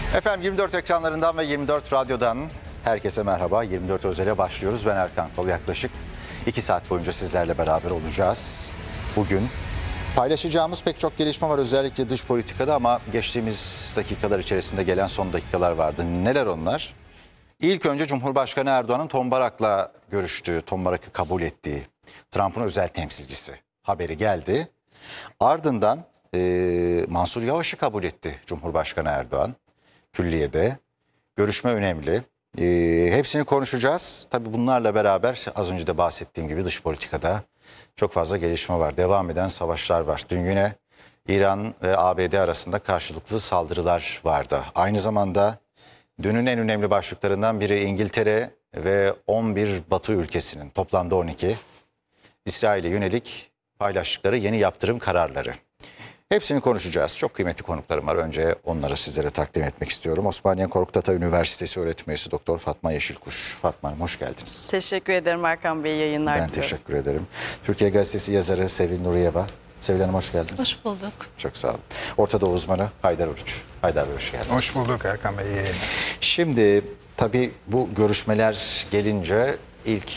Efendim 24 ekranlarından ve 24 radyodan herkese merhaba. 24 Özel'e başlıyoruz. Ben Erkan Kol. Yaklaşık 2 saat boyunca sizlerle beraber olacağız. Bugün paylaşacağımız pek çok gelişme var, özellikle dış politikada, ama geçtiğimiz dakikalar içerisinde gelen son dakikalar vardı. Neler onlar? İlk önce Cumhurbaşkanı Erdoğan'ın Tombarak'la görüştüğü, Tombarak'ı kabul ettiği, Trump'ın özel temsilcisi haberi geldi. Ardından Mansur Yavaş'ı kabul etti Cumhurbaşkanı Erdoğan külliyede. Görüşme önemli. Hepsini konuşacağız. Tabii bunlarla beraber az önce de bahsettiğim gibi dış politikada çok fazla gelişme var. Devam eden savaşlar var. Dün yine İran ve ABD arasında karşılıklı saldırılar vardı. Aynı zamanda dünün en önemli başlıklarından biri İngiltere ve 11 Batı ülkesinin, toplamda 12, İsrail'e yönelik paylaştıkları yeni yaptırım kararları. Hepsini konuşacağız. Çok kıymetli konuklarım var. Önce onları sizlere takdim etmek istiyorum. Osmaniye Korkut Ata Üniversitesi öğretim üyesi Doktor Fatma Yeşilkuş. Fatma Hanım, hoş geldiniz. Teşekkür ederim Erkan Bey, yayınlar Ben diliyorum. teşekkür ederim. Türkiye Gazetesi yazarı Sevil Nuriyeva. Sevil Hanım, hoş geldiniz. Hoş bulduk. Çok sağ olun. Orta Doğu uzmanı Haydar Oruç. Haydar Bey, hoş geldiniz. Hoş bulduk Erkan Bey. İyi yayınlar. Şimdi tabii bu görüşmeler gelince ilk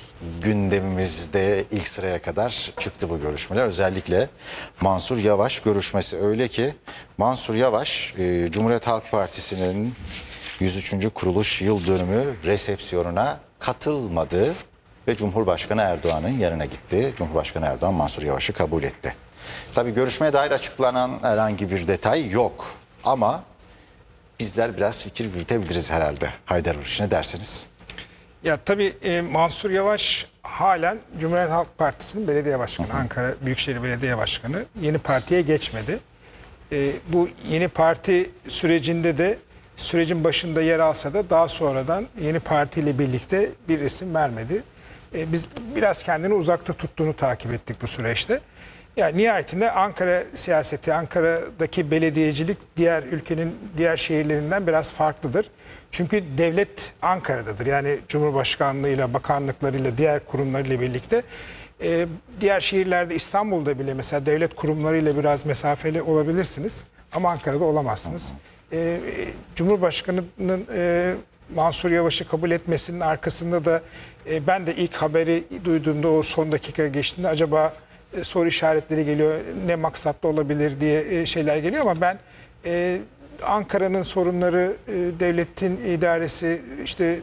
gündemimizde ilk sıraya kadar çıktı bu görüşmeler. Özellikle Mansur Yavaş görüşmesi. Öyle ki Mansur Yavaş Cumhuriyet Halk Partisi'nin 103. kuruluş yıl dönümü resepsiyonuna katılmadı ve Cumhurbaşkanı Erdoğan'ın yanına gitti. Cumhurbaşkanı Erdoğan Mansur Yavaş'ı kabul etti. Tabii görüşmeye dair açıklanan herhangi bir detay yok ama bizler biraz fikir yürütebiliriz herhalde. Haydar Uruş, ne dersiniz? Ya tabii Mansur Yavaş halen Cumhuriyet Halk Partisi'nin belediye başkanı, Ankara Büyükşehir Belediye Başkanı. Yeni partiye geçmedi. Bu yeni parti sürecinde de sürecin başında yer alsa da daha sonradan yeni partiyle birlikte bir isim vermedi. Biz biraz kendini uzakta tuttuğunu takip ettik bu süreçte. Yani nihayetinde Ankara siyaseti, Ankara'daki belediyecilik diğer ülkenin diğer şehirlerinden biraz farklıdır. Çünkü devlet Ankara'dadır. Yani Cumhurbaşkanlığıyla, bakanlıklarıyla, diğer kurumlarıyla birlikte. Diğer şehirlerde, İstanbul'da bile mesela devlet kurumlarıyla biraz mesafeli olabilirsiniz. Ama Ankara'da olamazsınız. Cumhurbaşkanı'nın Mansur Yavaş'ı kabul etmesinin arkasında da ben de ilk haberi duyduğumda o son dakika geçtiğinde acaba soru işaretleri geliyor, ne maksatlı olabilir diye şeyler geliyor ama ben Ankara'nın sorunları, devletin idaresi, işte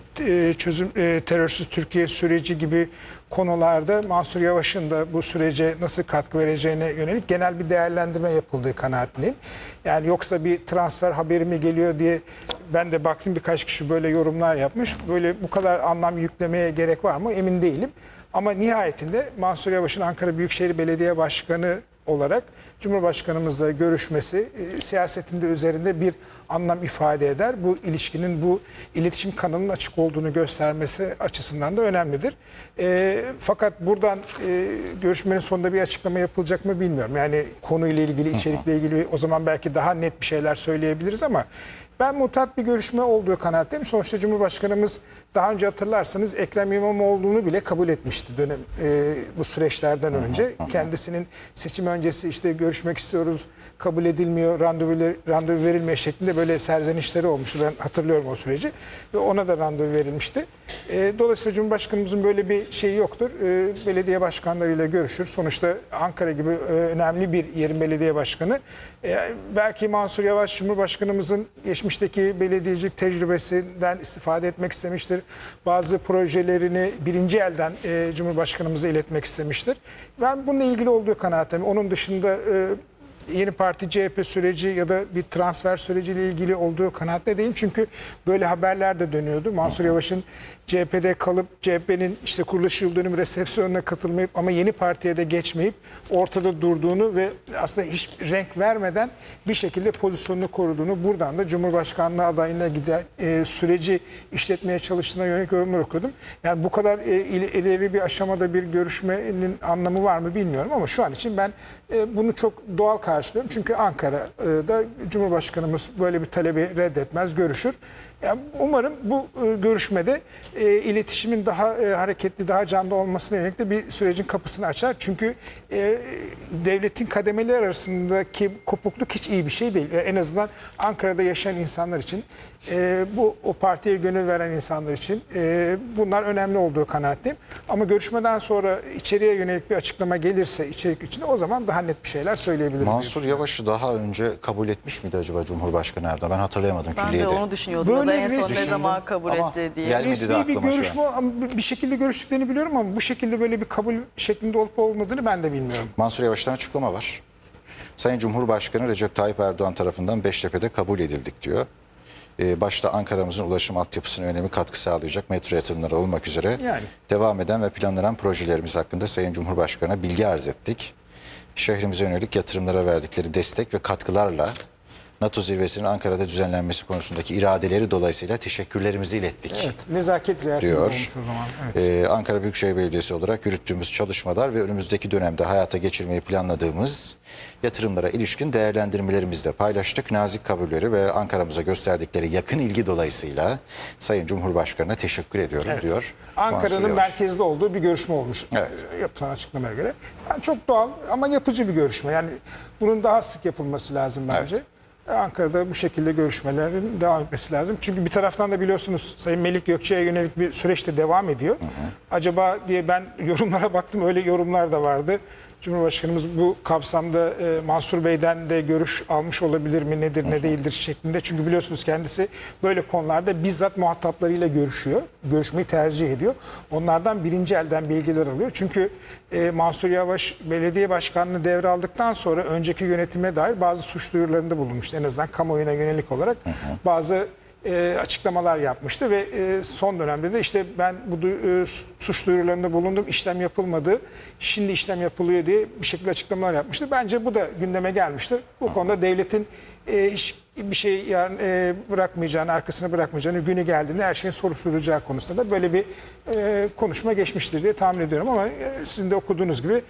çözüm terörsüz Türkiye süreci gibi konularda Mansur Yavaş'ın da bu sürece nasıl katkı vereceğine yönelik genel bir değerlendirme yapıldığı kanaatindeyim. Yani yoksa bir transfer haberi mi geliyor diye ben de baktım, birkaç kişi böyle yorumlar yapmış. Böyle bu kadar anlam yüklemeye gerek var mı emin değilim. Ama nihayetinde Mansur Yavaş'ın Ankara Büyükşehir Belediye Başkanı olarak Cumhurbaşkanımızla görüşmesi siyasetinde üzerinde bir anlam ifade eder. Bu ilişkinin, bu iletişim kanalının açık olduğunu göstermesi açısından da önemlidir. Fakat buradan görüşmenin sonunda bir açıklama yapılacak mı bilmiyorum. Yani konuyla ilgili, içerikle ilgili o zaman belki daha net bir şeyler söyleyebiliriz ama ben mutat bir görüşme olduğu kanaatteyim. Sonuçta Cumhurbaşkanımız daha önce hatırlarsanız Ekrem İmamoğlu'nu bile kabul etmişti bu süreçlerden önce. Kendisinin seçim öncesi işte görüşmek istiyoruz, kabul edilmiyor, randevu verilmiyor şeklinde böyle serzenişleri olmuştu. Ben hatırlıyorum o süreci ve ona da randevu verilmişti. Dolayısıyla Cumhurbaşkanımızın böyle bir şeyi yoktur. Belediye başkanlarıyla görüşür. Sonuçta Ankara gibi önemli bir yerin belediye başkanı. Belki Mansur Yavaş Cumhurbaşkanımızın geçmişteki belediyecilik tecrübesinden istifade etmek istemiştir. Bazı projelerini birinci elden Cumhurbaşkanımıza iletmek istemiştir. Ben bununla ilgili olduğu kanaatim. Onun dışında yeni parti CHP süreci ya da bir transfer süreciyle ilgili olduğu kanaatte değilim. Çünkü böyle haberler de dönüyordu. Mansur Yavaş'ın CHP'de kalıp CHP'nin işte kuruluş yıl dönümü resepsiyonuna katılmayıp ama yeni partiye de geçmeyip ortada durduğunu ve aslında hiç renk vermeden bir şekilde pozisyonunu koruduğunu, buradan da Cumhurbaşkanlığı adayına giden süreci işletmeye çalıştığına yönelik yorumlar okudum. Yani bu kadar ileri bir aşamada bir görüşmenin anlamı var mı bilmiyorum ama şu an için ben bunu çok doğal karşılıyorum. Çünkü Ankara'da Cumhurbaşkanımız böyle bir talebi reddetmez, görüşür. Yani umarım bu görüşmede iletişimin daha hareketli, daha canlı olmasına yönelik de bir sürecin kapısını açar. Çünkü devletin kademeleri arasındaki kopukluk hiç iyi bir şey değil. En azından Ankara'da yaşayan insanlar için, o partiye gönül veren insanlar için bunlar önemli olduğu kanaatteyim. Ama görüşmeden sonra içeriye yönelik bir açıklama gelirse içerik içinde, o zaman daha net bir şeyler söyleyebiliriz. Mansur Yavaş'ı daha önce kabul etmiş miydi acaba Cumhurbaşkanı Erdoğan? Ben hatırlayamadım Ben de külliyede. onu düşünüyordum. Böyle Da en son resmi- ne zaman kabul Ama etti diye. gelmedi de Resmi bir aklıma şu an. görüşme, bir şekilde görüştüklerini biliyorum ama bu şekilde böyle bir kabul şeklinde olup olmadığını ben de bilmiyorum. Mansur Yavaş'tan açıklama var. Sayın Cumhurbaşkanı Recep Tayyip Erdoğan tarafından Beştepe'de kabul edildik diyor. Başta Ankara'mızın ulaşım altyapısına önemli katkı sağlayacak metro yatırımları olmak üzere Yani. devam eden ve planlanan projelerimiz hakkında Sayın Cumhurbaşkanı'na bilgi arz ettik. Şehrimize yönelik yatırımlara verdikleri destek ve katkılarla NATO zirvesinin Ankara'da düzenlenmesi konusundaki iradeleri dolayısıyla teşekkürlerimizi ilettik. Evet, nezaket ziyareti Diyor. olmuş o zaman. Evet. Ankara Büyükşehir Belediyesi olarak yürüttüğümüz çalışmalar ve önümüzdeki dönemde hayata geçirmeyi planladığımız yatırımlara ilişkin değerlendirmelerimizi de paylaştık. Nazik kabulleri ve Ankara'mıza gösterdikleri yakın ilgi dolayısıyla Sayın Cumhurbaşkanı'na teşekkür ediyorum diyor. Mansur Ankara'nın Yavaş. merkezde olduğu bir görüşme olmuş Evet. yapılan açıklamaya göre. Yani çok doğal ama yapıcı bir görüşme. Yani bunun daha sık yapılması lazım bence. Ankara'da bu şekilde görüşmelerin devam etmesi lazım. Çünkü bir taraftan da biliyorsunuz Sayın Melik Gökçe'ye yönelik bir süreç de devam ediyor. Acaba diye ben yorumlara baktım, öyle yorumlar da vardı. Cumhurbaşkanımız bu kapsamda Mansur Bey'den de görüş almış olabilir mi, nedir ne değildir şeklinde. Çünkü biliyorsunuz kendisi böyle konularda bizzat muhataplarıyla görüşüyor. Görüşmeyi tercih ediyor. Onlardan birinci elden bilgiler alıyor. Çünkü Mansur Yavaş belediye başkanlığını devraldıktan sonra önceki yönetime dair bazı suç duyurularında bulunmuştu. En azından kamuoyuna yönelik olarak bazı açıklamalar yapmıştı ve son dönemde de işte ben bu suç duyurularında bulundum, işlem yapılmadı, şimdi işlem yapılıyor diye bir şekilde açıklamalar yapmıştı. Bence bu da gündeme gelmiştir. Bu konuda devletin hiçbir şey bırakmayacağını, arkasına bırakmayacağını, günü geldiğinde her şeyin soruşturulacağı konusunda da böyle bir konuşma geçmiştir diye tahmin ediyorum ama sizin de okuduğunuz gibi